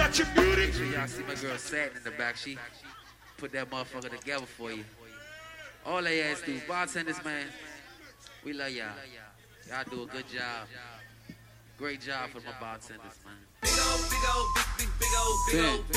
got your beauty. Make sure y'all see my girl Satin in the back. She put that motherfucker together for you. All they ass do, bartenders, man. We love y'all. Y'all do a good job. Great job for my bartenders, man. Big old, big old, big old, big old.